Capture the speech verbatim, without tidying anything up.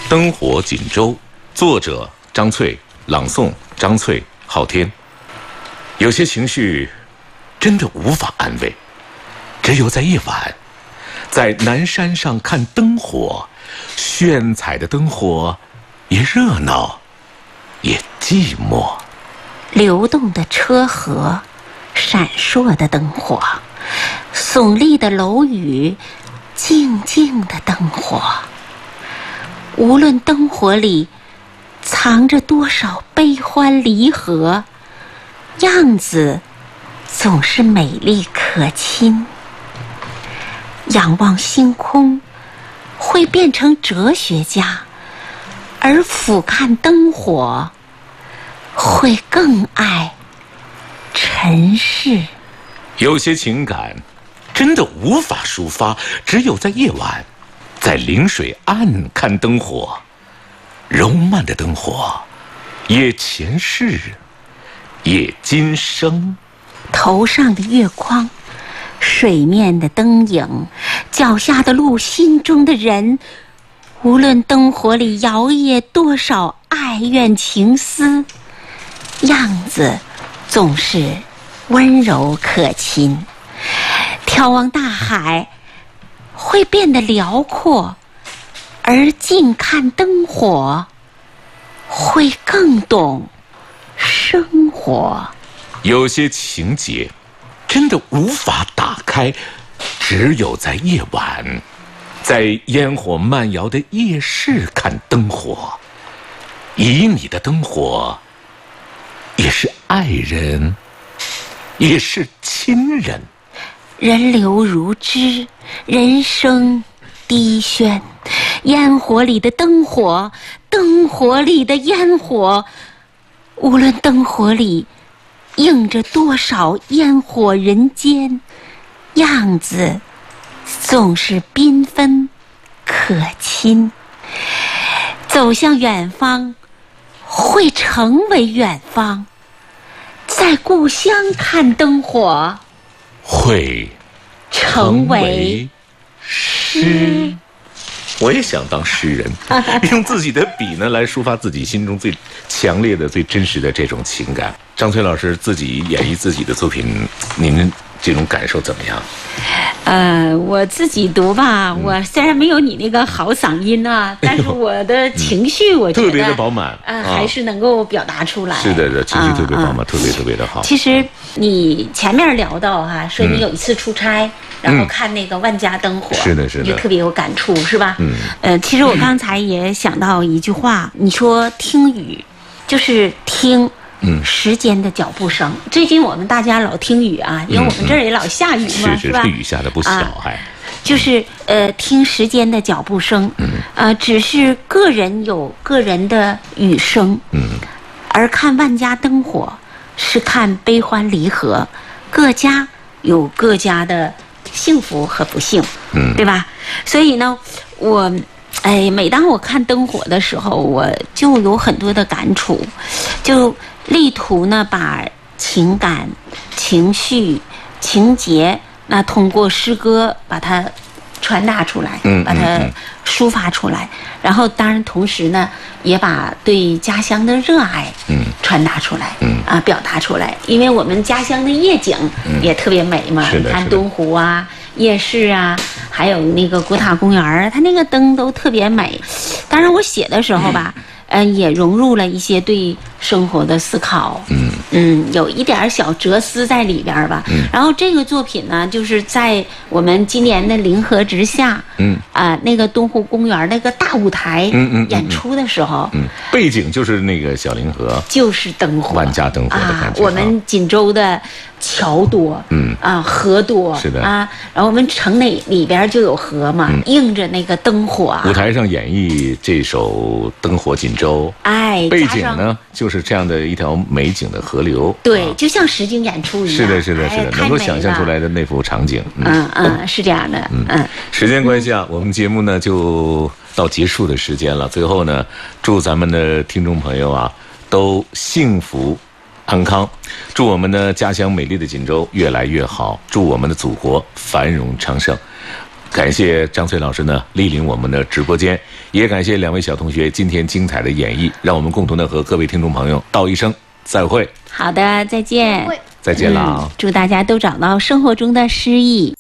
灯火锦州，作者张翠，朗诵张翠、昊天。有些情绪真的无法安慰，只有在夜晚，在南山上看灯火，炫彩的灯火也热闹，也寂寞。 流动的车河，闪烁的灯火，耸立的楼宇，静静的灯火。无论灯火里藏着多少悲欢离合，样子总是美丽可亲。仰望星空，会变成哲学家，而俯瞰灯火，会更爱尘世。 有些情感真的无法抒发，只有在夜晚，在临水岸看灯火，柔漫的灯火，也前世，也今生。 头上的月光，水面的灯影，脚下的路，心中的人，无论灯火里摇曳多少爱怨情思，样子总是温柔可亲。眺望大海，会变得辽阔，而近看灯火，会更懂生活。 有些情节真的无法打开，只有在夜晚，在烟火漫摇的夜市看灯火。以你的灯火，也是爱人，也是亲人。 人流如织，人声低喧，烟火里的灯火，灯火里的烟火，无论灯火里映着多少烟火人间，样子总是缤纷可亲。走向远方，会成为远方，在故乡看灯火， 会成为诗。 我也想当诗人，用自己的笔呢来抒发自己心中最强烈的、最真实的这种情感。张翠老师自己演绎自己的作品，您这种感受怎么样？ 呃，我自己读吧，嗯、我虽然没有你那个好嗓音啊，但是我的情绪，我觉得、 嗯、特别的饱满， 呃，还是能够表达出来。 是的，情绪特别饱满，啊、特别特别的好。 其实你前面聊到哈、啊，说你有一次出差。嗯然后看那个万家灯火， 嗯、是的，是的， 你就特别有感触，是吧？ 嗯， 呃，其实我刚才也想到一句话，你说听雨，就是听，嗯，时间的脚步声。最近我们大家老听雨啊，因为我们这儿也老下雨嘛， 是是吧？ 雨下的不小，还、啊、 就是呃，听时间的脚步声，嗯，呃，只是个人有个人的雨声，嗯，而看万家灯火是看悲欢离合，各家有各家的幸福和不幸，嗯，对吧？所以呢，我，哎，每当我看灯火的时候，我就有很多的感触，就力图呢把情感、情绪、情节，那通过诗歌把它传达出来，嗯，把它抒发出来，然后当然同时呢，也把对家乡的热爱，嗯，传达出来，嗯啊，表达出来，因为我们家乡的夜景也特别美嘛， 嗯、 看东湖啊、夜市啊，还有那个古塔公园，它那个灯都特别美。当然我写的时候吧，嗯、呃，也融入了一些对生活的思考，嗯嗯，有一点小哲思在里边吧。嗯、然后这个作品呢，就是在我们今年的临河直下，嗯啊、呃，那个东湖公园那个大舞台演出的时候， 嗯，嗯嗯背景就是那个小临河， 就是灯火， 万家灯火的感觉。 啊、我们锦州的桥多，嗯啊，河多， 是的啊，然后我们城内里边就有河嘛，嗯、映着那个灯火、啊。 舞台上演绎这首《灯火锦州》， 哎， 背景呢就是这样的一条美景的河流， 对， 啊、 就像实景演出一样。 是的，是的，是的， 哎、 能够想象出来的那幅场景。 嗯嗯，嗯是这样的。嗯嗯， 时间关系啊，我们节目呢就到结束的时间了。最后呢，祝咱们的听众朋友啊都幸福安康，祝我们的家乡美丽的锦州越来越好，祝我们的祖国繁荣昌盛。 感谢张翠老师呢莅临我们的直播间，也感谢两位小同学今天精彩的演绎，让我们共同的和各位听众朋友道一声再会。 好的，再见。 再见了、 嗯。祝大家都找到生活中的诗意。